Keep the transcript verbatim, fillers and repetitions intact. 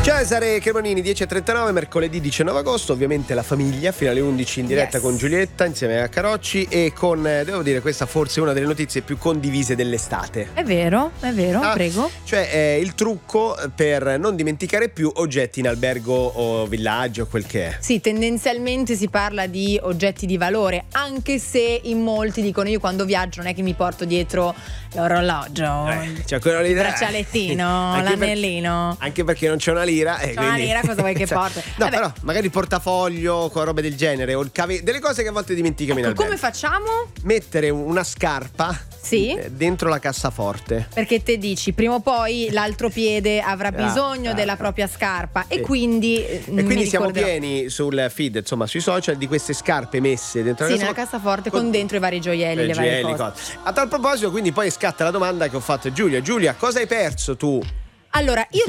Cesare Cremonini, dieci e trentanove, mercoledì diciannove agosto. Ovviamente la famiglia fino alle undici in diretta, yes, con Giulietta insieme a Carocci e con, devo dire, questa forse è una delle notizie più condivise dell'estate. È vero, è vero, ah, prego. Cioè eh, il trucco per non dimenticare più oggetti in albergo o villaggio, quel che è. Sì, tendenzialmente si parla di oggetti di valore, anche se in molti dicono: io quando viaggio non è che mi porto dietro l'orologio, eh, cioè quello lì, il braccialettino, l'anellino. Per, anche perché non c'è una lira, eh, c'è quindi... una lira, cosa vuoi che porti? No, Vabbè, però magari il portafoglio con robe del genere o il cave... delle cose che a volte dimentichiamo, ecco, in albergo. Come facciamo? Mettere una scarpa, sì, dentro la cassaforte, perché te dici prima o poi l'altro piede avrà ah, bisogno ah, della ah. propria scarpa e sì. quindi e quindi mi siamo ricorderò. pieni sul feed, insomma sui social, di queste scarpe messe dentro sì, la nella cassaforte con, con dentro i vari gioielli, le varie cose. cose. A tal proposito, quindi poi scatta la domanda che ho fatto a Giulia. Giulia, cosa hai perso tu? Allora, io